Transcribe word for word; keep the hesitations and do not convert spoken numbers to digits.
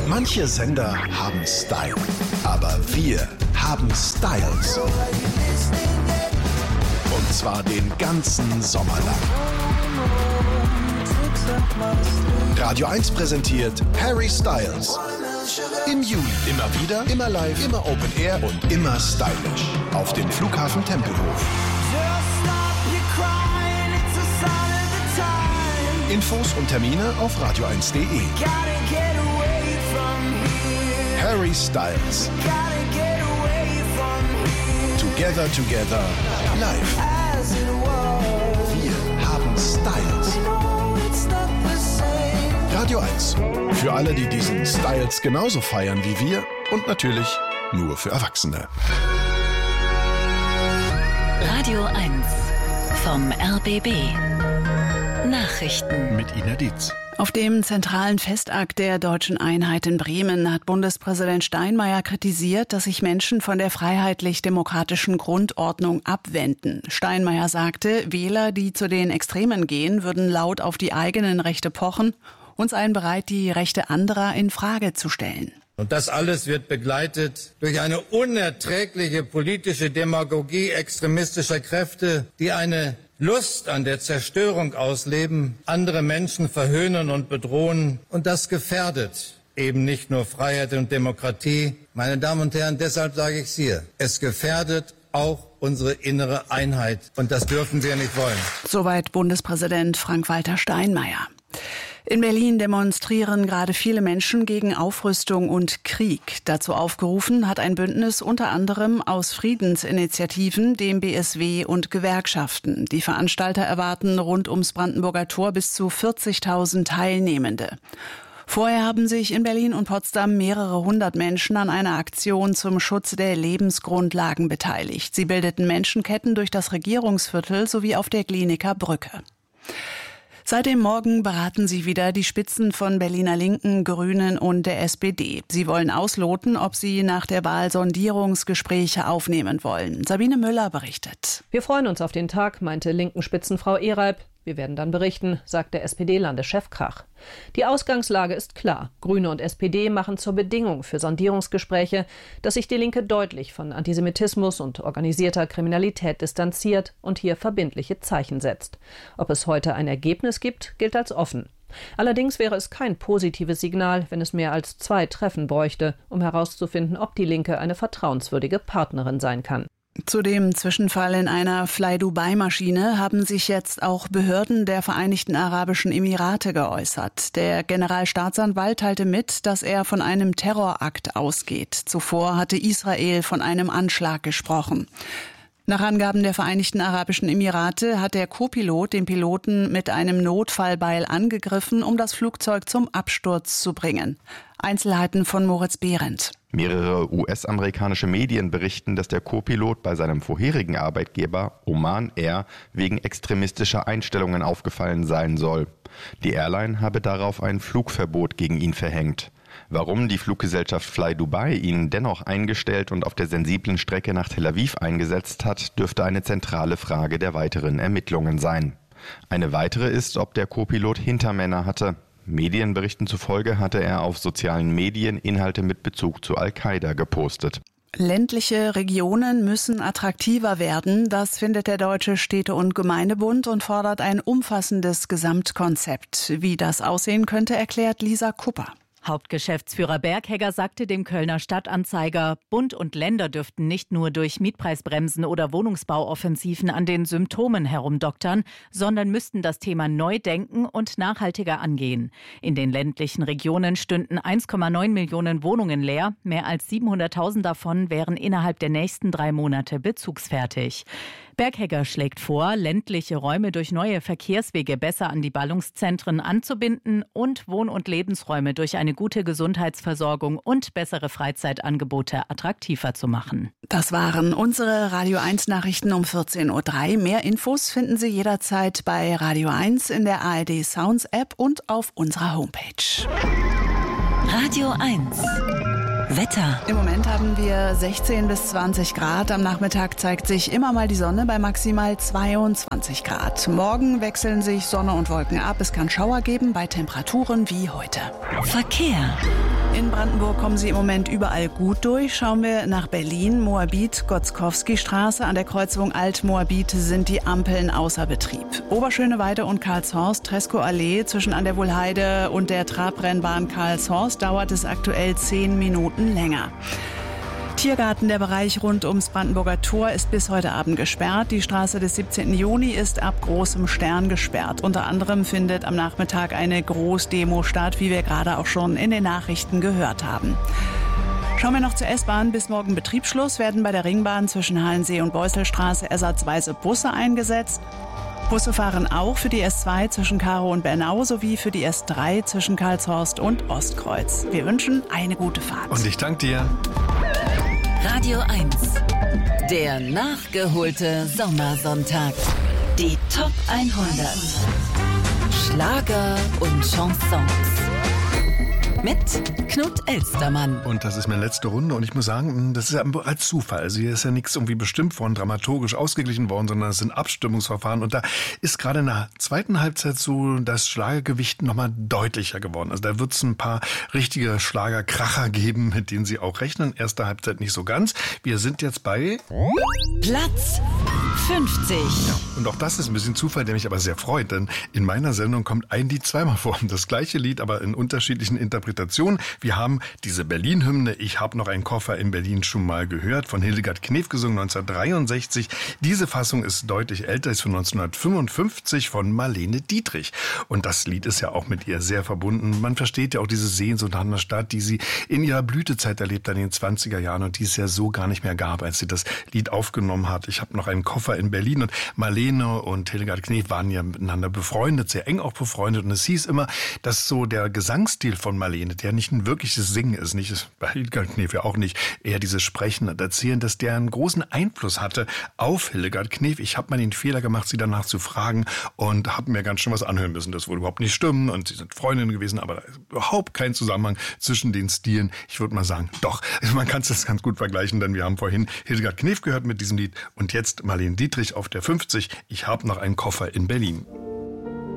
Manche Sender haben Style, aber wir haben Styles. Und zwar den ganzen Sommer lang. Radio eins präsentiert Harry Styles. Im Juli immer wieder, immer live, immer Open Air und immer stylisch. Auf dem Flughafen Tempelhof. Infos und Termine auf radio eins punkt de. Harry Styles. Together, together, live. Wir haben Styles. Radio eins. Für alle, die diesen Styles genauso feiern wie wir und natürlich nur für Erwachsene. Radio eins vom R B B. Nachrichten mit Ina Dietz. Auf dem zentralen Festakt der Deutschen Einheit in Bremen hat Bundespräsident Steinmeier kritisiert, dass sich Menschen von der freiheitlich-demokratischen Grundordnung abwenden. Steinmeier sagte, Wähler, die zu den Extremen gehen, würden laut auf die eigenen Rechte pochen und seien bereit, die Rechte anderer in Frage zu stellen. Und das alles wird begleitet durch eine unerträgliche politische Demagogie extremistischer Kräfte, die eine Lust an der Zerstörung ausleben, andere Menschen verhöhnen und bedrohen. Und das gefährdet eben nicht nur Freiheit und Demokratie. Meine Damen und Herren, deshalb sage ich es hier, es gefährdet auch unsere innere Einheit. Und das dürfen wir nicht wollen. Soweit Bundespräsident Frank-Walter Steinmeier. In Berlin demonstrieren gerade viele Menschen gegen Aufrüstung und Krieg. Dazu aufgerufen hat ein Bündnis unter anderem aus Friedensinitiativen, dem B S W und Gewerkschaften. Die Veranstalter erwarten rund ums Brandenburger Tor bis zu vierzigtausend Teilnehmende. Vorher haben sich in Berlin und Potsdam mehrere hundert Menschen an einer Aktion zum Schutz der Lebensgrundlagen beteiligt. Sie bildeten Menschenketten durch das Regierungsviertel sowie auf der Glienicker Brücke. Seit dem Morgen beraten sie wieder die Spitzen von Berliner Linken, Grünen und der S P D. Sie wollen ausloten, ob sie nach der Wahl Sondierungsgespräche aufnehmen wollen. Sabine Müller berichtet. Wir freuen uns auf den Tag, meinte linken Spitzenfrau Ehreib. Wir werden dann berichten, sagt der S P D-Landeschef Krach. Die Ausgangslage ist klar. Grüne und S P D machen zur Bedingung für Sondierungsgespräche, dass sich die Linke deutlich von Antisemitismus und organisierter Kriminalität distanziert und hier verbindliche Zeichen setzt. Ob es heute ein Ergebnis gibt, gilt als offen. Allerdings wäre es kein positives Signal, wenn es mehr als zwei Treffen bräuchte, um herauszufinden, ob die Linke eine vertrauenswürdige Partnerin sein kann. Zu dem Zwischenfall in einer Fly-Dubai-Maschine haben sich jetzt auch Behörden der Vereinigten Arabischen Emirate geäußert. Der Generalstaatsanwalt teilte mit, dass er von einem Terrorakt ausgeht. Zuvor hatte Israel von einem Anschlag gesprochen. Nach Angaben der Vereinigten Arabischen Emirate hat der Co-Pilot den Piloten mit einem Notfallbeil angegriffen, um das Flugzeug zum Absturz zu bringen. Einzelheiten von Moritz Behrendt. Mehrere U S-amerikanische Medien berichten, dass der Co-Pilot bei seinem vorherigen Arbeitgeber Oman Air wegen extremistischer Einstellungen aufgefallen sein soll. Die Airline habe darauf ein Flugverbot gegen ihn verhängt. Warum die Fluggesellschaft Fly Dubai ihn dennoch eingestellt und auf der sensiblen Strecke nach Tel Aviv eingesetzt hat, dürfte eine zentrale Frage der weiteren Ermittlungen sein. Eine weitere ist, ob der Co-Pilot Hintermänner hatte. Medienberichten zufolge hatte er auf sozialen Medien Inhalte mit Bezug zu Al-Qaida gepostet. Ländliche Regionen müssen attraktiver werden, das findet der Deutsche Städte- und Gemeindebund und fordert ein umfassendes Gesamtkonzept. Wie das aussehen könnte, erklärt Lisa Kupper. Hauptgeschäftsführer Berghegger sagte dem Kölner Stadtanzeiger, Bund und Länder dürften nicht nur durch Mietpreisbremsen oder Wohnungsbauoffensiven an den Symptomen herumdoktern, sondern müssten das Thema neu denken und nachhaltiger angehen. In den ländlichen Regionen stünden eins Komma neun Millionen Wohnungen leer, mehr als siebenhunderttausend davon wären innerhalb der nächsten drei Monate bezugsfertig. Berghegger schlägt vor, ländliche Räume durch neue Verkehrswege besser an die Ballungszentren anzubinden und Wohn- und Lebensräume durch eine gute Gesundheitsversorgung und bessere Freizeitangebote attraktiver zu machen. Das waren unsere Radio eins Nachrichten um vierzehn Uhr drei. Mehr Infos finden Sie jederzeit bei Radio eins in der A R D Sounds App und auf unserer Homepage. Radio eins. Wetter. Im Moment haben wir sechzehn bis zwanzig Grad. Am Nachmittag zeigt sich immer mal die Sonne bei maximal zweiundzwanzig Grad. Morgen wechseln sich Sonne und Wolken ab. Es kann Schauer geben bei Temperaturen wie heute. Verkehr. In Brandenburg kommen Sie im Moment überall gut durch. Schauen wir nach Berlin, Moabit, Gotzkowski-Straße. An der Kreuzung Alt-Moabit sind die Ampeln außer Betrieb. Oberschöneweide und Karlshorst, Treskow-Allee zwischen an der Wohlheide und der Trabrennbahn Karlshorst dauert es aktuell zehn Minuten länger. Tiergarten, der Bereich rund ums Brandenburger Tor, ist bis heute Abend gesperrt. Die Straße des siebzehnten Juni ist ab Großem Stern gesperrt. Unter anderem findet am Nachmittag eine Großdemo statt, wie wir gerade auch schon in den Nachrichten gehört haben. Schauen wir noch zur S-Bahn. Bis morgen Betriebsschluss werden bei der Ringbahn zwischen Halensee und Beusselstraße ersatzweise Busse eingesetzt. Busse fahren auch für die S zwei zwischen Karow und Bernau sowie für die S drei zwischen Karlshorst und Ostkreuz. Wir wünschen eine gute Fahrt. Und ich danke dir. Radio eins. Der nachgeholte Sommersonntag. Die Top hundert. Schlager und Chansons. Mit Knut Elstermann. Und das ist meine letzte Runde und ich muss sagen, das ist ja als Zufall. Also hier ist ja nichts irgendwie bestimmt worden, dramaturgisch ausgeglichen worden, sondern es sind Abstimmungsverfahren. Und da ist gerade in der zweiten Halbzeit so das Schlagergewicht nochmal deutlicher geworden. Also da wird es ein paar richtige Schlagerkracher geben, mit denen Sie auch rechnen. Erste Halbzeit nicht so ganz. Wir sind jetzt bei Platz fünfzig. Ja, und auch das ist ein bisschen Zufall, der mich aber sehr freut, denn in meiner Sendung kommt ein Lied zweimal vor. Das gleiche Lied, aber in unterschiedlichen Interpretationen. Wir haben diese Berlin-Hymne, Ich hab noch einen Koffer in Berlin schon mal gehört, von Hildegard Knef gesungen, neunzehnhundertdreiundsechzig. Diese Fassung ist deutlich älter, ist von neunzehnhundertfünfundfünfzig von Marlene Dietrich. Und das Lied ist ja auch mit ihr sehr verbunden. Man versteht ja auch diese Sehnsucht nach einer Stadt, die sie in ihrer Blütezeit erlebt hat, in den zwanziger Jahren und die es ja so gar nicht mehr gab, als sie das Lied aufgenommen hat. Ich hab noch einen Koffer in Berlin und Marlene und Hildegard Knef waren ja miteinander befreundet, sehr eng auch befreundet und es hieß immer, dass so der Gesangsstil von Marlene, der nicht ein wirkliches Singen ist, nicht bei Hildegard Knef ja auch nicht, eher dieses Sprechen und Erzählen, dass der einen großen Einfluss hatte auf Hildegard Knef. Ich habe mal den Fehler gemacht, sie danach zu fragen und habe mir ganz schön was anhören müssen. Das würde überhaupt nicht stimmen und sie sind Freundinnen gewesen, aber da ist überhaupt kein Zusammenhang zwischen den Stilen. Ich würde mal sagen, doch, man kann es ganz gut vergleichen, denn wir haben vorhin Hildegard Knef gehört mit diesem Lied und jetzt Marlene Dietrich auf der fünfzig. Ich habe noch einen Koffer in Berlin.